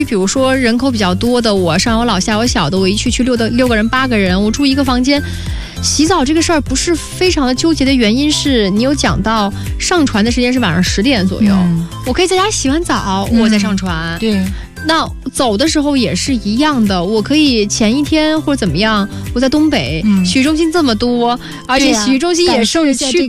比如说人口比较多的，我上有老下有小的，我一去6个人8个人，我住一个房间。洗澡这个事儿不是非常的纠结的原因是你有讲到上船的时间是晚上10点左右，我可以在家洗完澡我再上船。 对， 那走的时候也是一样的，我可以前一天或者怎么样，我在东北，洗浴中心这么多，而且洗浴中心也是去